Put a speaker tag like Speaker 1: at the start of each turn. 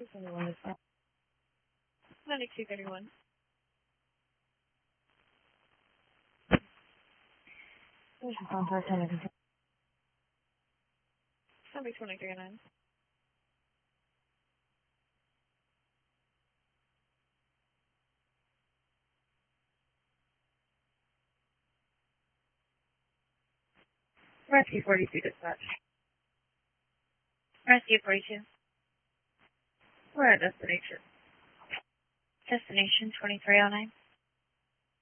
Speaker 1: 231 is that?
Speaker 2: 9231.
Speaker 1: There's your contact and everything.
Speaker 2: 7239.
Speaker 1: Rescue 42 dispatch.
Speaker 2: Rescue 42.
Speaker 1: We're at destination.
Speaker 2: Destination 2309.